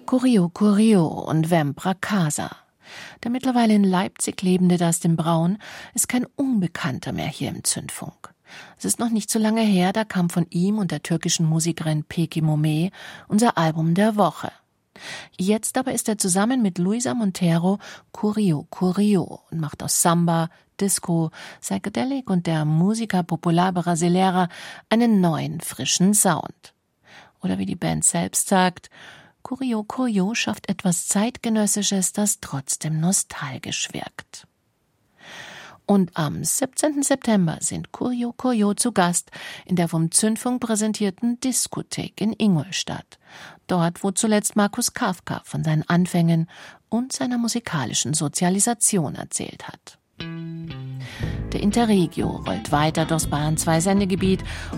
Curio Curio und Vempra Casa. Der mittlerweile in Leipzig lebende Dustin Braun ist kein Unbekannter mehr hier im Zündfunk. Es ist noch nicht so lange her, da kam von ihm und der türkischen Musikerin Peki Mome unser Album der Woche. Jetzt aber ist er zusammen mit Luisa Montero Curio Curio und macht aus Samba, Disco, Psychedelic und der Música Popular Brasileira einen neuen, frischen Sound. Oder wie die Band selbst sagt, Curio Curio schafft etwas Zeitgenössisches, das trotzdem nostalgisch wirkt. Und am 17. September sind Curio Curio zu Gast in der vom Zündfunk präsentierten Diskothek in Ingolstadt. Dort, wo zuletzt Markus Kafka von seinen Anfängen und seiner musikalischen Sozialisation erzählt hat. Der Interregio rollt weiter durchs Bayern 2 Sendegebiet